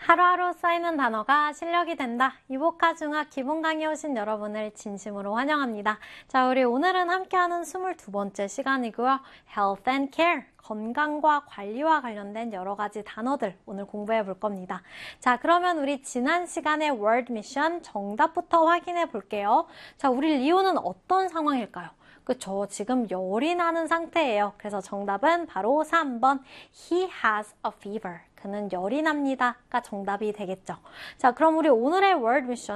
하루하루 쌓이는 단어가 실력이 된다. 이보카 중학 기본 강의 오신 여러분을 진심으로 환영합니다. 자, 우리 오늘은 함께하는 22번째 시간이고요. Health and Care, 건강과 관리와 관련된 여러 가지 단어들 오늘 공부해 볼 겁니다. 자, 그러면 우리 지난 시간의 Word Mission 정답부터 확인해 볼게요. 자, 우리 리오는 어떤 상황일까요? 그쵸, 지금 열이 나는 상태예요. 그래서 정답은 바로 3번 He has a fever. 그는 열이 납니다가 정답이 되겠죠. 자, 그럼 우리 오늘의 Word Mission